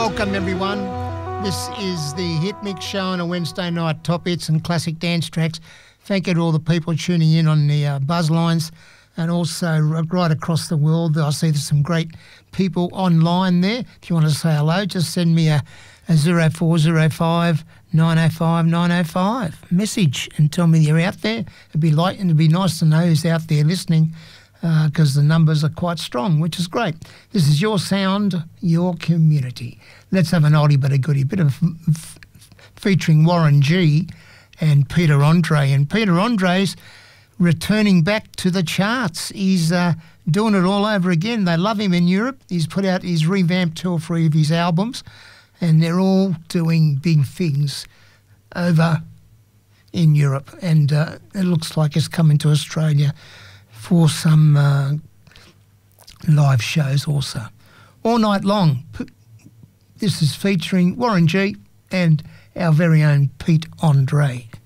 Welcome everyone. This is the Hit Mix Show on a Wednesday night, top hits and classic dance tracks. Thank you to all the people tuning in on the buzz lines and also right across the world. I see there's some great people online there. If you want to say hello, just send me a 0405 905 905 message and tell me you're out there. It'd be nice to know who's out there listening because the numbers are quite strong, which is great. This is your sound, your community. Let's have an oldie but a goodie, bit of featuring Warren G and Peter Andre. And Peter Andre's returning back to the charts. He's doing it all over again. They love him in Europe. He's put out his revamped two or three of his albums, and they're all doing big things over in Europe. And it looks like it's coming to Australia for some live shows also. All night long. This is featuring Warren G and our very own Pete Andre.